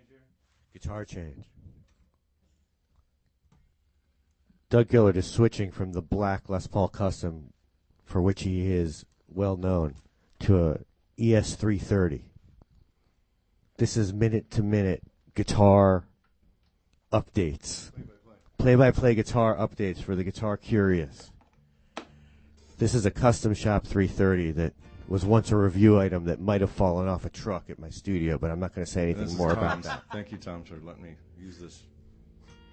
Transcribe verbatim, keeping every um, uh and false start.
Guitar change. Doug Gillard is switching from the black Les Paul Custom, for which he is well known, to a E S three thirty. This is minute-to-minute guitar updates. Play-by-play guitar updates for the guitar curious. This is a custom shop three thirty that was once a review item that might have fallen off a truck at my studio, but I'm not going to say anything more Tom. about that. Thank you, Tom, for letting me use this